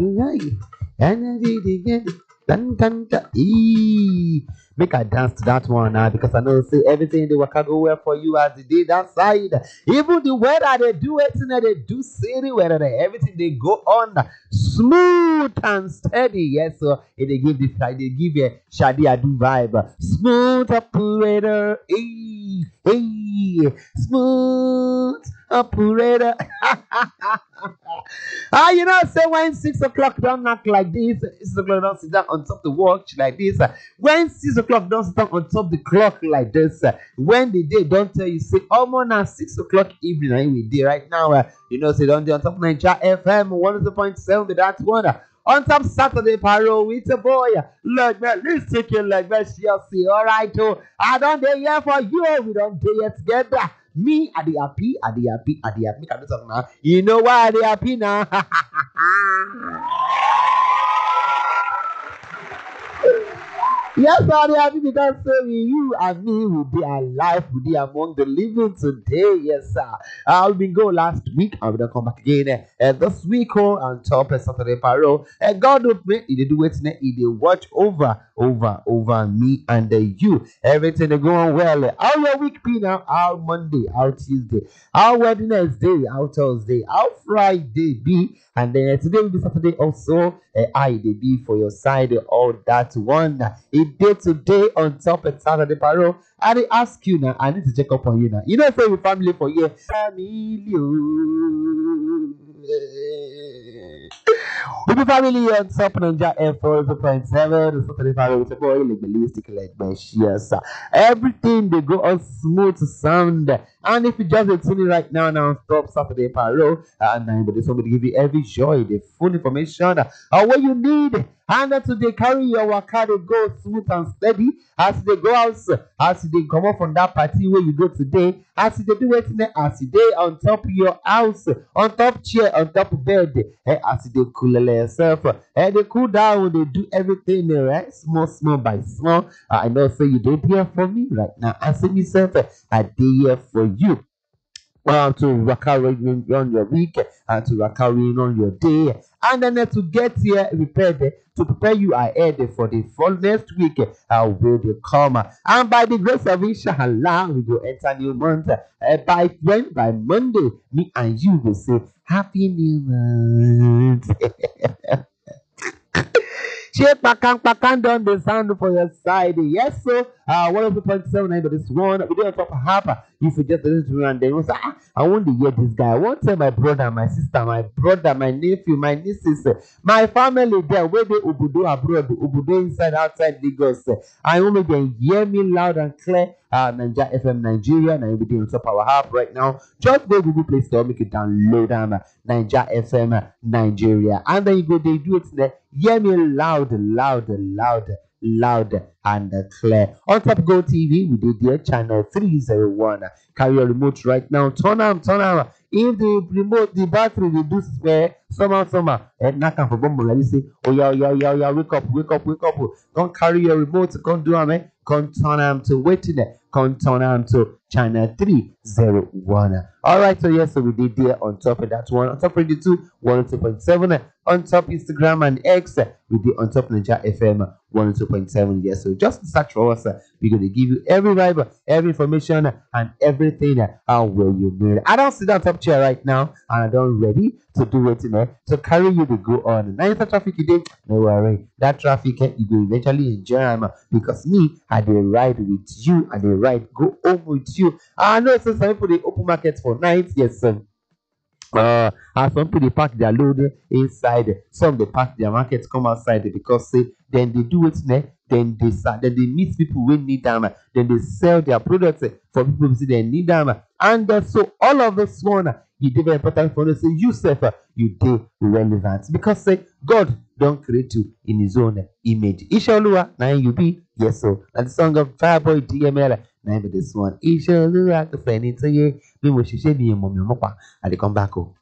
Make I dance to that one now because I know say everything they work go well for you as the day that side. Even the weather they do it, they do city weather, everything they go on smooth and steady. Yes, so they give you Shadi Adu vibe. Smooth operator, hey, smooth operator. Say when 6 o'clock don't knock like this, 6 o'clock don't sit down on top the watch like this. When 6 o'clock don't sit down on top the clock like this, when the day don't tell you, say, oh, man, now 6 o'clock evening, and we day right now, say, don't do on top Nigeria FM 102.7 with that one. On top Saturday Paro with a boy. Look, man, let's take it like that. See, all right, I don't day here for you. We don't day here together. Me, I the happy. Me can do something now. You know why I the happy now? Yes, I'm happy because you and me will be alive, will be among the living today. Yes, sir. I've been go last week. I will come back again. This week on top of Saturday Paro. God will pray. He do it. He watch over me and you. Everything they going well. How your week be now? How Monday? How Tuesday? How Wednesday? How Thursday? How Friday be? And then today will be Saturday also. I they be for your side. All that one. It day today on top of Saturday Paro. I they ask you now. I need to check up on you now. You know, say your family for you. We be family on top Ninja F4.7. The Saturday Paro with a boy like ballistic like my shears. Everything they go on smooth sound. And if you just tune in right now on top Saturday Paro, and there's somebody give you every joy, the full information, what you need. And today carry your waka, they go smooth and steady as they go out, as they come up from that party where you go today, as they do it as they on top of your house, on top chair, on top of bed, as they cool yourself, they cool down, they do everything right, small by small. I know say you don't hear from me right now. I say myself, I did here for you. To recurring on your week and to recurring on your day, and then to get here prepared to prepare you ahead for the next week will they come, and by the grace of Inshallah we will enter new month by Monday me and you will say happy new month. Shape Pakan down the sound for your side. Yes, so 102.7 but this one we do on top of half. If you just listen to me and then you say, I want to hear this guy. I want to tell my brother, my sister, my brother, my nephew, my nieces, my family there, where they Ubudo abroad, Ubudo inside, outside Lagos. I want to then hear me loud and clear. Ninja FM Nigeria, and everything on top of our app right now. Just go Google Play Store, make it download Ninja FM Nigeria, and then you go, they do it there. Hear me loud and clear. On top Go TV, we did the channel 301. Carry your remote right now. Turn on. If the remote, the battery, they do spare summer, and not come for bomb. You say, oh yeah, wake up. Don't carry your remote. Don't do it, Come turn on to waiting there. Come turn on to channel 301. Alright, so yes, so we did there on top of that one. On top of the 102.7. On top Instagram and X, we did on top Ninja FM 102.7. Yes, so just search for us. We're going to give you every vibe, every information, and everything where you need. I don't sit on top chair right now, and I don't ready to do it to carry you to go on. Now, if the traffic you did, no worry. That traffic you will eventually enjoy because me, I did ride with you, and they ride go home with you. I know some people they open markets for nights, yes, sir. And some people they park their load inside. Some they park their markets come outside because then they do it then they meet people who need them. Then they sell their products for people who say they need them. And so all of this one you did very important for us. Say yourself you did relevant because God don't create you in His own image. Ishalua now you be yes so. And the song of Fireboy DML. Now this one. Ishalua the friend into you. Me wish you say me mommy mopa. I come back home.